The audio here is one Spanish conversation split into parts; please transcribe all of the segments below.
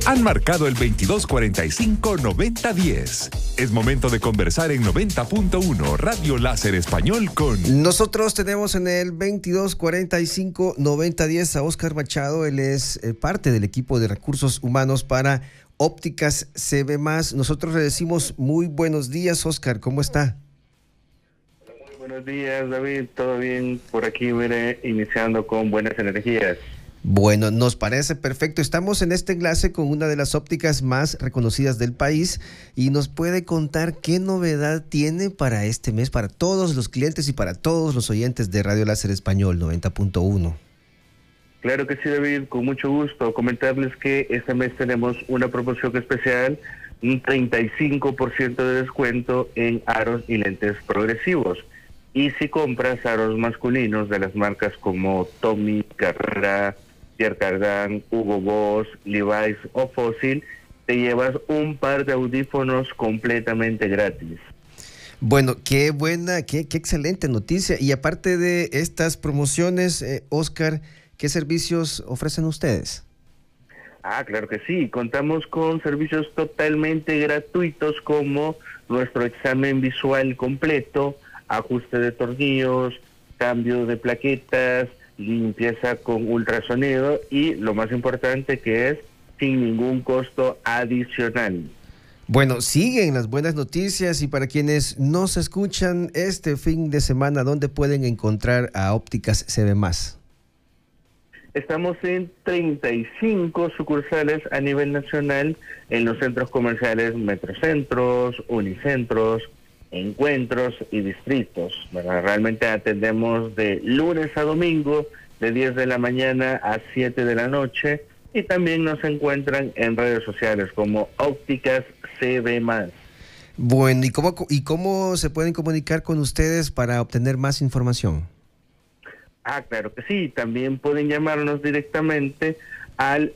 han marcado el 2245-9010. Es momento de conversar en 90.1 Radio Láser Español con... Nosotros tenemos en el 2245-9010 a Óscar Machado. Él es parte del equipo de recursos humanos para Ópticas CB+. Nosotros le decimos muy buenos días, Óscar. ¿Cómo está? Muy buenos días, David. ¿Todo bien? Por aquí, mire, iniciando con buenas energías. Bueno, nos parece perfecto. Estamos en este enlace con una de las ópticas más reconocidas del país y nos puede contar qué novedad tiene para este mes, para todos los clientes y para todos los oyentes de Radio Láser Español 90.1. Claro que sí, David, con mucho gusto. Comentarles que este mes tenemos una promoción especial, un 35% de descuento en aros y lentes progresivos. Y si compras aros masculinos de las marcas como Tommy, Carrera, Pierre Cardin, Hugo Boss, Levi's o Fossil, te llevas un par de audífonos completamente gratis. Bueno, qué buena, qué excelente noticia. Y aparte de estas promociones, Óscar, ¿qué servicios ofrecen ustedes? Claro que sí. Contamos con servicios totalmente gratuitos como nuestro examen visual completo, ajuste de tornillos, cambio de plaquetas, limpieza con ultrasonido y lo más importante que es sin ningún costo adicional. Bueno, siguen las buenas noticias y para quienes nos escuchan este fin de semana, ¿dónde pueden encontrar a Ópticas CB+? Estamos en 35 sucursales a nivel nacional en los centros comerciales Metrocentros, Unicentros, Encuentros y Distritos. Bueno, realmente atendemos de lunes a domingo, de 10 de la mañana a 7 de la noche, y también nos encuentran en redes sociales como Ópticas CB+. Bueno, ¿y cómo se pueden comunicar con ustedes para obtener más información? Claro que sí, también pueden llamarnos directamente al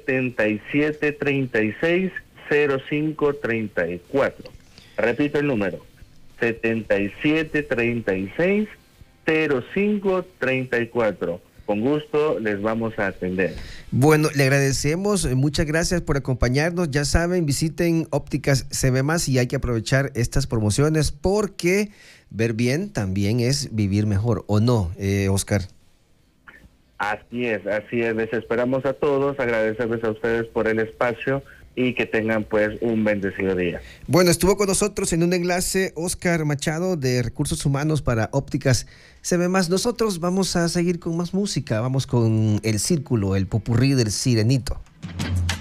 7736-0534. Repito el número. 7736-0534. Con gusto les vamos a atender. Bueno, le agradecemos, muchas gracias por acompañarnos. Ya saben, visiten Ópticas CB+, y hay que aprovechar estas promociones porque ver bien también es vivir mejor, ¿o no, Óscar? Así es. Les esperamos a todos, agradecerles a ustedes por el espacio y que tengan pues un bendecido día. Bueno, estuvo con nosotros en un enlace Óscar Machado de Recursos Humanos para Ópticas CB+. Nosotros vamos a seguir con más música, vamos con El Círculo, el popurrí del Sirenito.